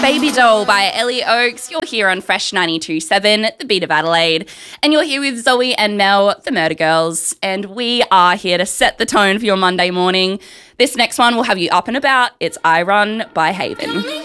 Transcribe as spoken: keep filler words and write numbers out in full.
Baby Doll by Ellie Oakes. You're here on Fresh ninety-two point seven, the Beat of Adelaide. And you're here with Zoe and Mel, the Murder Girls. And we are here to set the tone for your Monday morning. This next one will have you up and about. It's I Run by Haven.